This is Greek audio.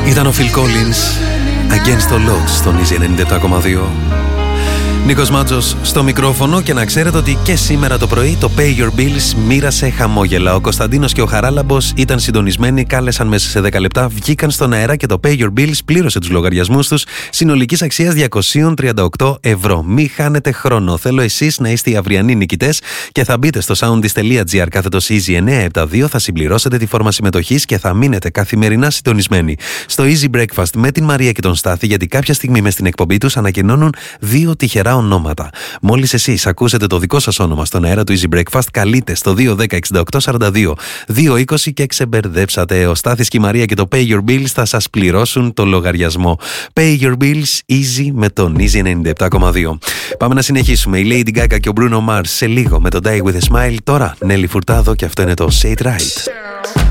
Ήταν ο Phil Collins, Against the Odds, στον Easy 97,2. Νίκος Μάτζος στο μικρόφωνο, και να ξέρετε ότι και σήμερα το πρωί το Pay Your Bills μοίρασε χαμόγελα. Ο Κωνσταντίνος και ο Χαράλαμπος ήταν συντονισμένοι, κάλεσαν μέσα σε 10 λεπτά, βγήκαν στον αέρα και το Pay Your Bills πλήρωσε τους λογαριασμούς τους συνολικής αξίας 238 ευρώ. Μη χάνετε χρόνο. Θέλω εσείς να είστε οι αυριανοί νικητές και θα μπείτε στο soundis.gr κάθετος Easy 972, θα συμπληρώσετε τη φόρμα συμμετοχής και θα μείνετε καθημερινά συντονισμένοι στο Easy Breakfast με την Μαρία και τον Στάθη, γιατί κάποια στιγμή μες στην εκπομπή τους ανακοινώνουν δύο τυχερά ονόματα. Μόλις εσείς ακούσετε το δικό σας όνομα στον αέρα του Easy Breakfast, καλείτε στο 210-6842-220 και ξεμπερδέψατε. Ο Στάθης και η Μαρία και το Pay Your Bills θα σας πληρώσουν το λογαριασμό. Pay Your Bills Easy με τον Easy 97,2. Πάμε να συνεχίσουμε. Η Lady Gaga και ο Bruno Mars σε λίγο με το Die With A Smile. Τώρα Nelly Furtado και αυτό είναι το Say It Right.